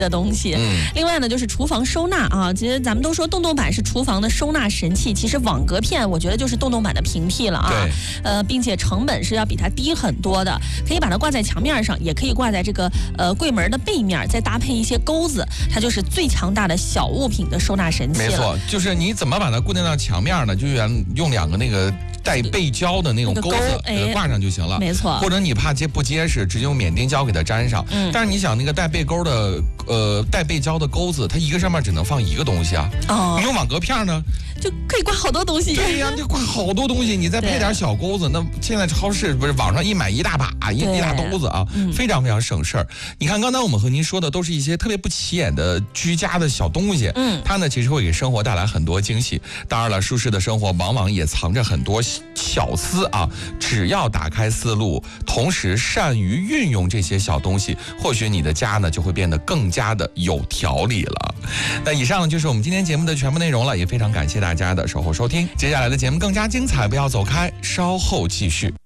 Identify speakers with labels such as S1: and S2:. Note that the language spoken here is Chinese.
S1: 的东西。另外呢，就是厨房收纳啊，其实咱们都说洞洞板是厨房的收纳神器，其实网格片我觉得就是洞洞板的平替了啊。并且成本是要比它低很多的，可以把它挂在墙面上，也可以挂在这个柜门的背面，再搭配一些钩子，它就是最强大的小物品的收纳神器了。
S2: 没错，就是你怎么把它固定到墙面呢？就用2个那个带背胶的那种钩子给它挂上就行了。
S1: 没错。
S2: 或者你怕不结实，直接用免钉胶给它粘上。但是你想那个带背胶的钩子，它一个上面只能放一个东西啊。你用网格片呢，
S1: 就可以挂好多东西。
S2: 对呀，就挂好多东西，你再配点小钩子，那现在超市不是网上一买一大把一大兜子啊，非常非常省事儿。你看刚才我们和您说的都是一些特别不起眼的居家的小东西，它呢其实会给生活带来很多惊喜。当然了，舒适的生活往往也藏着很多巧思啊，只要打开思路，同时善于运用这些小东西，或许你的家呢就会变得更加的有条理了。那以上就是我们今天节目的全部内容了，也非常感谢大家的守候收听。接下来的节目更加精彩，不要走开，稍后继续。